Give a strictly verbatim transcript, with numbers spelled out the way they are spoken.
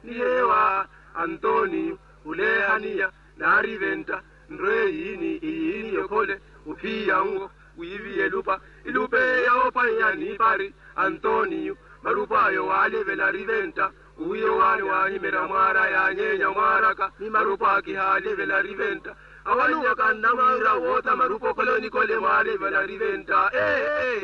niyewa Antoni ulehania na riventa ndre yini yini yokole upiyango uyiviye lupa ilupe ya opanya ni pari Antoni marupa yo wale vela riventa uyo wale wanyimera mwara ya nyenya mwaraka ni marupa kihale vela riventa awanu wakanda mwira wota marupo koloni kole wale vela riventa eh eh